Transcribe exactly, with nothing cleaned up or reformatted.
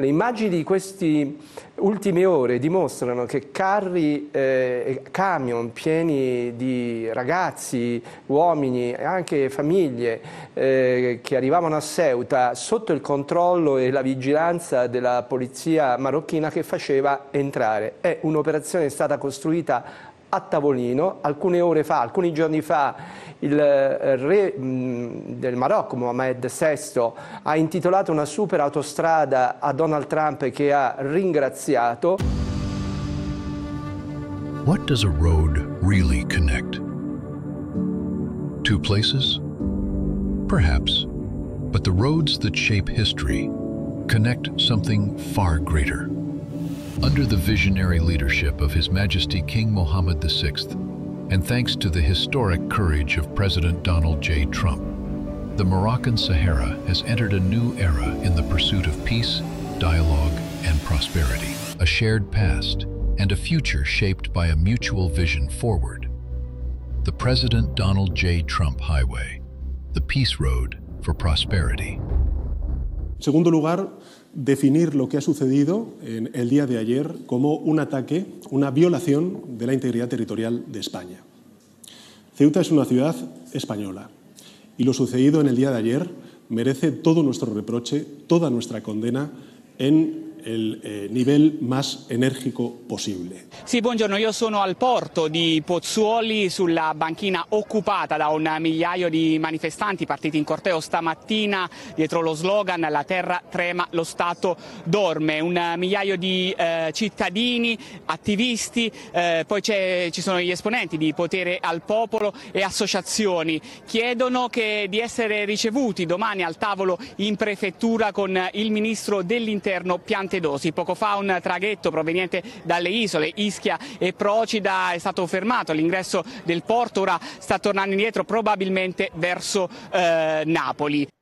Le immagini di queste ultime ore dimostrano che carri e eh, camion pieni di ragazzi, uomini e anche famiglie eh, che arrivavano a Ceuta sotto il controllo e la vigilanza della polizia marocchina che faceva entrare. È un'operazione stata costruita a tavolino. Alcune ore fa, alcuni giorni fa, il re del Marocco, Mohammed sesto, ha intitolato una super autostrada a Donald Trump che ha ringraziato. What does a road really connect? Two places? Perhaps. But the roads that shape history connect something far greater. Under the visionary leadership of His Majesty King Mohammed the sixth, and thanks to the historic courage of President Donald J. Trump, the Moroccan Sahara has entered a new era in the pursuit of peace, dialogue, and prosperity, a shared past, and a future shaped by a mutual vision forward. The President Donald J. Trump Highway, the Peace Road for Prosperity. En segundo lugar, definir lo que ha sucedido en el día de ayer como un ataque, una violación de la integridad territorial de España. Ceuta es una ciudad española y lo sucedido en el día de ayer merece todo nuestro reproche, toda nuestra condena en il eh, livello más energico possibile. Sì, buongiorno, io sono al porto di Pozzuoli sulla banchina occupata da un migliaio di manifestanti partiti in corteo stamattina dietro lo slogan "La terra trema, lo Stato dorme". Un migliaio di eh, cittadini, attivisti, eh, poi ci sono gli esponenti di Potere al Popolo e associazioni. Chiedono che, di essere ricevuti domani al tavolo in prefettura con il ministro dell'Interno Piantedosi. Poco fa un traghetto proveniente dalle isole Ischia e Procida è stato fermato all'ingresso del porto, ora sta tornando indietro probabilmente verso eh, Napoli.